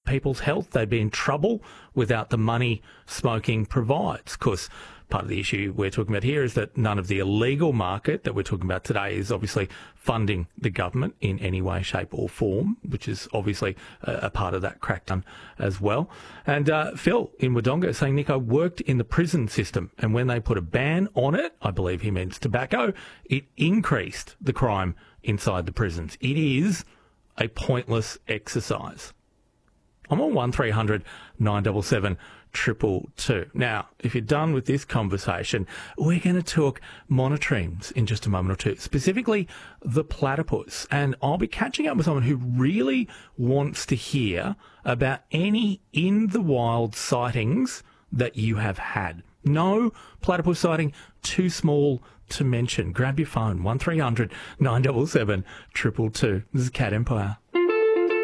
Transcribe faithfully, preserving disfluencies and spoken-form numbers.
people's health. They'd be in trouble without the money smoking provides. Of course, part of the issue we're talking about here is that none of the illegal market that we're talking about today is obviously funding the government in any way, shape or form, which is obviously a, a part of that crackdown as well. And uh, Phil in Wodonga is saying, Nico, worked in the prison system, and when they put a ban on it, I believe he means tobacco, it increased the crime inside the prisons. It is a pointless exercise. I'm on one three hundred nine seven seven triple two. Now, if you're done with this conversation, we're going to talk monotremes in just a moment or two, specifically the platypus. And I'll be catching up with someone who really wants to hear about any in-the-wild sightings that you have had. No platypus sighting too small to mention. Grab your phone, one three hundred nine seven seven triple two. This is Cat Empire.